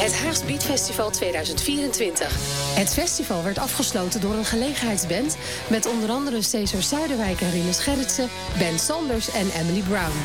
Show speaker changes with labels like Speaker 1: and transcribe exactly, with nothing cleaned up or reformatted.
Speaker 1: Het Haags Beatfestival tweeduizend vierentwintig. Het festival werd afgesloten door een gelegenheidsband met onder andere Cesar Zuiderwijk en Rinus Gerritsen, Ben Sanders en Emily Brown.